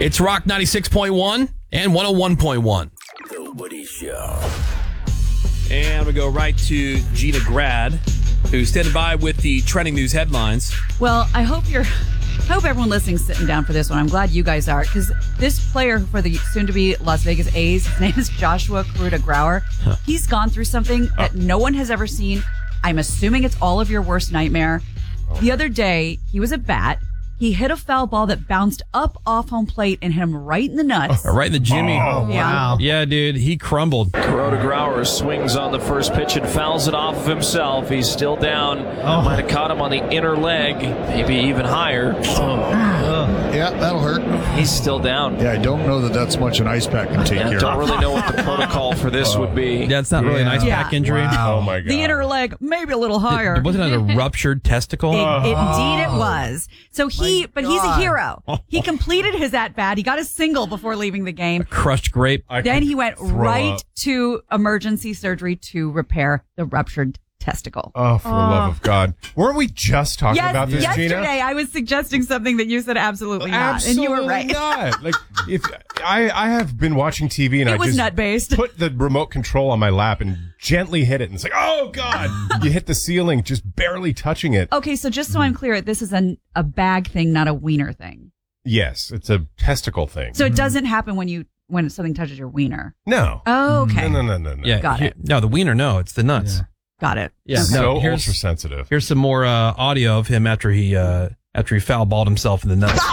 It's Rock 96.1 and 101.1. The Woody Show. And we go right to Gina Grad, who's standing by with the trending news headlines. Well, I hope everyone listening's sitting down for this one. I'm glad you guys are, because this player for the soon-to-be Las Vegas A's, his name is Joshua Karuta-Grauer. He's gone through something that no one has ever seen. I'm assuming it's all of your worst nightmare. The other day, he was at bat. He hit a foul ball that bounced up off home plate and hit him right in the nuts. Right in the Jimmy. Oh, wow. Yeah, dude, he crumbled. Karuta-Grauer swings on the first pitch and fouls it off of himself. He's still down. Might have caught him on the inner leg, maybe even higher. Yeah, that'll hurt. He's still down. Yeah, I don't know that that's much an ice pack can take care of. Don't really know what the protocol for this would be. Yeah, it's not really an ice Yeah. pack injury. Wow. Oh, my God. The inner leg, maybe a little higher. Wasn't it a ruptured testicle? Indeed it was. So he's a hero. Oh. He completed his at-bat. He got a single before leaving the game. Crushed grape. Then he went right to emergency surgery to repair the ruptured testicle. Oh, for the love of God. Weren't we just talking Yes, about this, yesterday Gina? I was suggesting something that you said absolutely not. Absolutely And you were right. not. Like, if I have been watching TV and It I was just nut-based. put the remote control on my lap and gently hit it, and it's like, oh God, you hit the ceiling, just barely touching it. Okay, so just so I'm clear, this is a bag thing, not a wiener thing. Yes, it's a testicle thing. So it doesn't happen when something touches your wiener. No. Oh, okay. No. Yeah, Got it. No, the wiener, no, it's the nuts. Got it. Yeah, So no, ultra sensitive. Here's some more audio of him after he foul balled himself in the nuts.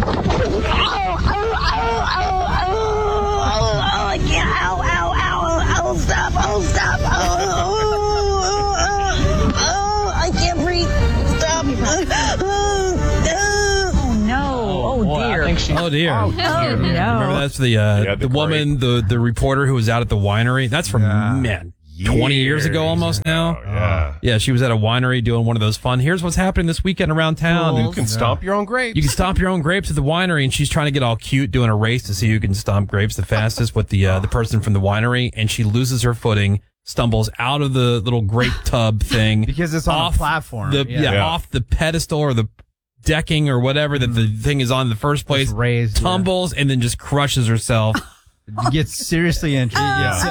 I can't breathe. Stop. Oh, no. Oh, dear. Oh dear. Oh, no. Remember that's the woman, the reporter who was out at the winery. That's from 20 years ago almost now. Yeah, she was at a winery doing one of those fun. Here's what's happening this weekend around town. You can stomp your own grapes. You can stomp your own grapes at the winery, and she's trying to get all cute doing a race to see who can stomp grapes the fastest with the person from the winery, and she loses her footing, stumbles out of the little grape tub thing because it's on a platform. Off the pedestal or the decking or whatever that the thing is on in the first place, raised, tumbles and then just crushes herself. Gets seriously injured.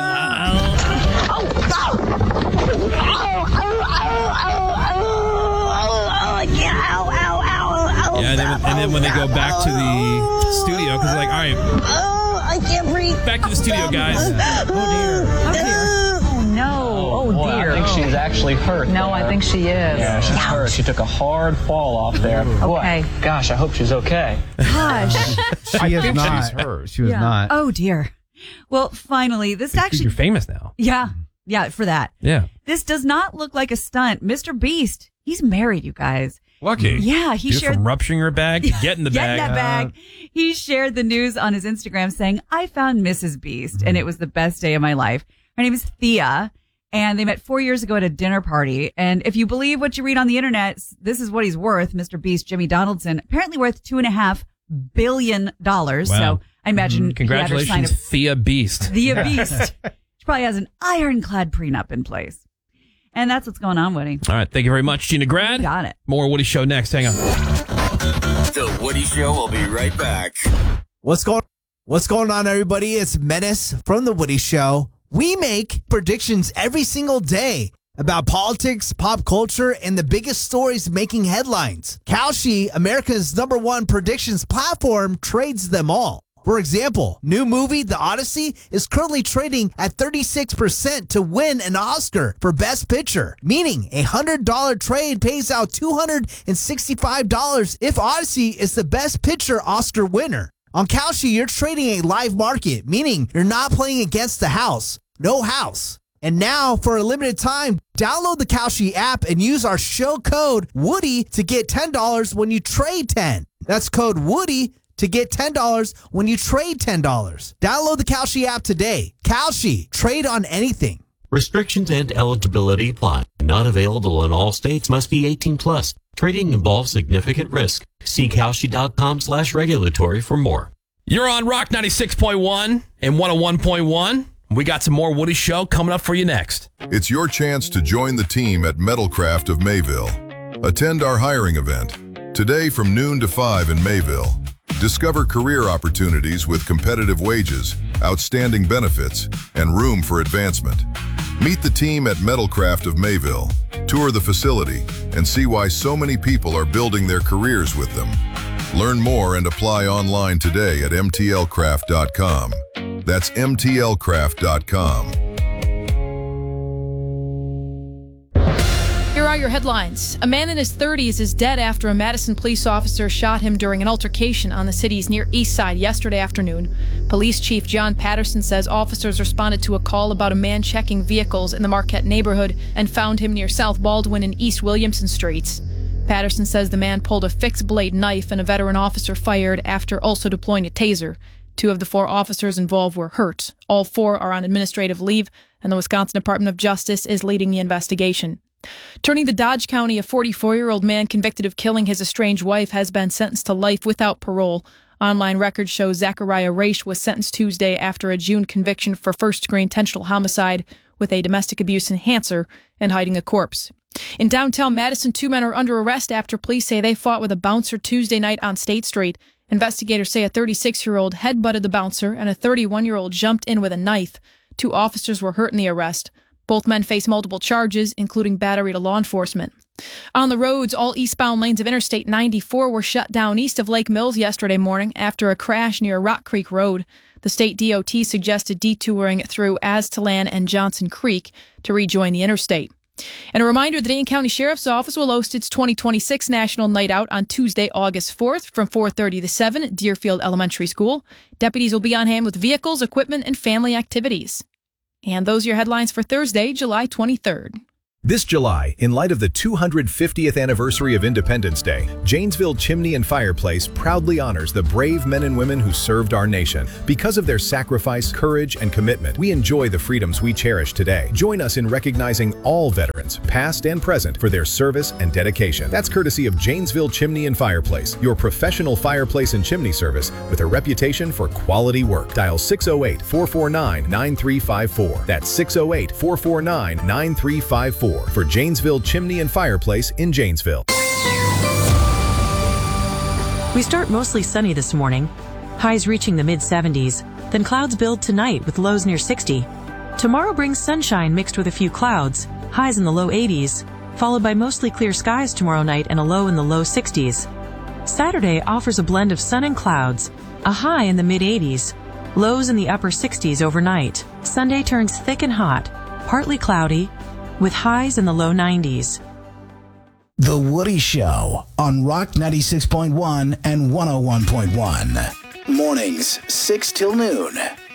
And then when they go back to the studio, because they're like, all right, I can't breathe. back to the studio, guys. Oh, dear. Oh, no. Oh, dear. I think she's actually hurt. No, I think she is. Yeah, she's hurt. She took a hard fall off there. Okay. Boy, gosh, I hope she's okay. Gosh. She is not. She's hurt. She was not. Oh, dear. Well, finally, this actually... You're famous now. Yeah, for that. Yeah. This does not look like a stunt. Mr. Beast, he's married, you guys. Lucky. Yeah, he Dude, shared... from rupturing her bag to getting the bag. Getting that bag. He shared the news on his Instagram saying, I found Mrs. Beast, and it was the best day of my life. Her name is Thea, and they met 4 years ago at a dinner party. And if you believe what you read on the internet, this is what he's worth, Mr. Beast, Jimmy Donaldson, apparently worth $2.5 billion. Wow. So I imagine Congratulations, Thea Beast. Thea Beast. She probably has an ironclad prenup in place. And that's what's going on, Woody. All right. Thank you very much, Gina Grad. Got it. More Woody Show next. Hang on. The Woody Show will be right back. What's going on, everybody? It's Menace from The Woody Show. We make predictions every single day about politics, pop culture, and the biggest stories making headlines. Kalshi, America's #1 predictions platform, trades them all. For example, new movie The Odyssey is currently trading at 36% to win an Oscar for Best Picture, meaning a $100 trade pays out $265 if Odyssey is the Best Picture Oscar winner. On Kalshi, you're trading a live market, meaning you're not playing against the house. No house. And now, for a limited time, download the Kalshi app and use our show code Woody to get $10 when you trade 10. That's code Woody to get $10 when you trade $10. Download the Kalshi app today. Kalshi, trade on anything. Restrictions and eligibility apply. Not available in all states. Must be 18 plus. Trading involves significant risk. See Kalshi.com/regulatory for more. You're on Rock 96.1 and 101.1. We got some more Woody Show coming up for you next. It's your chance to join the team at Metalcraft of Mayville. Attend our hiring event today from noon to 5 in Mayville. Discover career opportunities with competitive wages, outstanding benefits, and room for advancement. Meet the team at Metalcraft of Mayville, tour the facility, and see why so many people are building their careers with them. Learn more and apply online today at mtlcraft.com. That's mtlcraft.com. Here are your headlines. A man in his 30s is dead after a Madison police officer shot him during an altercation on the city's Near East Side yesterday afternoon. Police Chief John Patterson says officers responded to a call about a man checking vehicles in the Marquette neighborhood and found him near South Baldwin and East Williamson Streets. Patterson says the man pulled a fixed-blade knife and a veteran officer fired after also deploying a taser. 2 of the 4 officers involved were hurt. All 4 are on administrative leave, and the Wisconsin Department of Justice is leading the investigation. Turning to Dodge County, a 44-year-old man convicted of killing his estranged wife has been sentenced to life without parole. Online records show Zachariah Raish was sentenced Tuesday after a June conviction for first-degree intentional homicide with a domestic abuse enhancer and hiding a corpse. In downtown Madison, 2 men are under arrest after police say they fought with a bouncer Tuesday night on State Street. Investigators say a 36-year-old headbutted the bouncer and a 31-year-old jumped in with a knife. 2 officers were hurt in the arrest. Both men face multiple charges, including battery to law enforcement. On the roads, all eastbound lanes of Interstate 94 were shut down east of Lake Mills yesterday morning after a crash near Rock Creek Road. The state DOT suggested detouring through Aztalan and Johnson Creek to rejoin the interstate. And a reminder, the Dane County Sheriff's Office will host its 2026 National Night Out on Tuesday, August 4th from 4:30 to 7 at Deerfield Elementary School. Deputies will be on hand with vehicles, equipment, and family activities. And those are your headlines for Thursday, July 23rd. This July, in light of the 250th anniversary of Independence Day, Janesville Chimney and Fireplace proudly honors the brave men and women who served our nation. Because of their sacrifice, courage, and commitment, we enjoy the freedoms we cherish today. Join us in recognizing all veterans, past and present, for their service and dedication. That's courtesy of Janesville Chimney and Fireplace, your professional fireplace and chimney service with a reputation for quality work. Dial 608-449-9354. That's 608-449-9354. For Janesville Chimney and Fireplace in Janesville. We start mostly sunny this morning, highs reaching the mid-70s, then clouds build tonight with lows near 60. Tomorrow brings sunshine mixed with a few clouds, highs in the low 80s, followed by mostly clear skies tomorrow night and a low in the low 60s. Saturday offers a blend of sun and clouds, a high in the mid-80s, lows in the upper 60s overnight. Sunday turns thick and hot, partly cloudy, with highs in the low 90s. The Woody Show on Rock 96.1 and 101.1. Mornings, 6 till noon.